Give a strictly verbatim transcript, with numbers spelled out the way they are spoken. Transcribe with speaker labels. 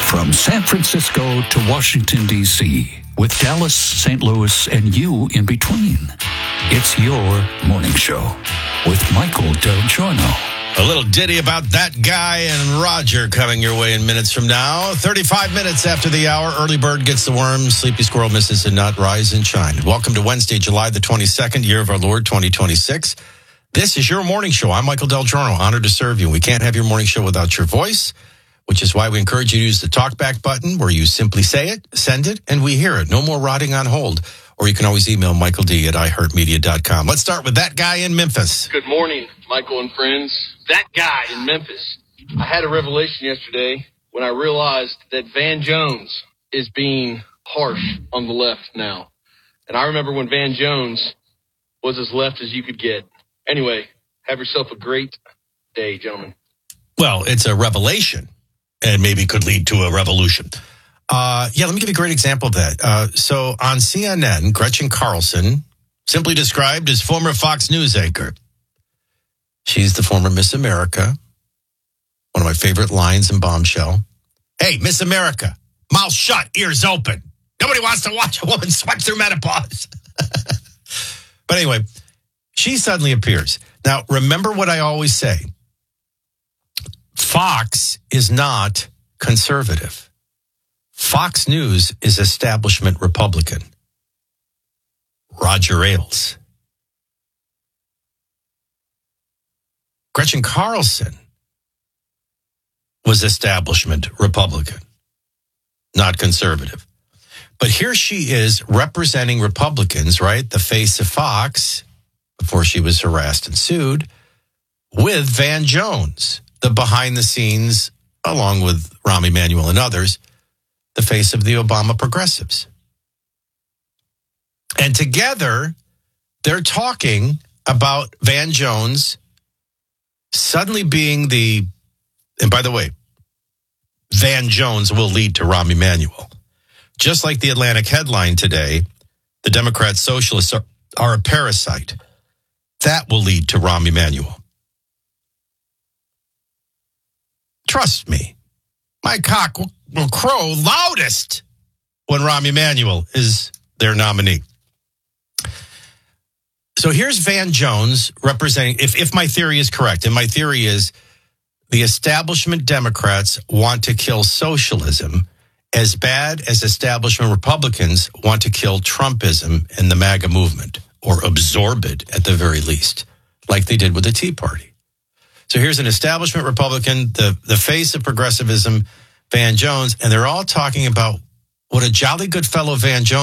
Speaker 1: From San Francisco to Washington, D C, with Dallas, Saint Louis, and you in between. It's your morning show with Michael Del Giorno.
Speaker 2: A little ditty about that guy and Roger coming your way in minutes from now. thirty-five minutes after the hour, early bird gets the worm, sleepy squirrel misses the nut, rise and shine. Welcome to Wednesday, July the twenty-second, year of our Lord, twenty twenty-six. This is your morning show. I'm Michael Del Giorno, honored to serve you. We can't have your morning show without your voice, which is why we encourage you to use the talkback button where you simply say it, send it, and we hear it. No more rotting on hold. Or you can always email Michael D at i heart media dot com. Let's start with that guy in Memphis.
Speaker 3: Good morning, Michael and friends. That guy in Memphis. I had a revelation yesterday when I realized that Van Jones is being harsh on the left now. And I remember when Van Jones was as left as you could get. Anyway, have yourself a great day, gentlemen.
Speaker 2: Well, it's a revelation and maybe could lead to a revolution. Uh, yeah, let me give you a great example of that. Uh, so on C N N, Gretchen Carlson, simply described as former Fox News anchor. She's the former Miss America. One of my favorite lines in Bombshell. Hey, Miss America, mouth shut, ears open. Nobody wants to watch a woman sweat through menopause. But anyway, she suddenly appears. Now, remember what I always say. Fox is not conservative. Fox News is establishment Republican. Roger Ailes. Gretchen Carlson was establishment Republican, not conservative. But here she is representing Republicans, right? The face of Fox, before she was harassed and sued, with Van Jones, the behind the scenes, along with Rahm Emanuel and others, the face of the Obama progressives. And together, they're talking about Van Jones suddenly being the, and by the way, Van Jones will lead to Rahm Emanuel. Just like the Atlantic headline today, the Democrat socialists are, are a parasite. That will lead to Rahm Emanuel. Trust me, my cock will, will crow loudest when Rahm Emanuel is their nominee. So here's Van Jones representing, if, if my theory is correct, and my theory is the establishment Democrats want to kill socialism as bad as establishment Republicans want to kill Trumpism and the MAGA movement, or absorb it at the very least, like they did with the Tea Party. So here's an establishment Republican, the, the face of progressivism, Van Jones, and they're all talking about what a jolly good fellow Van Jones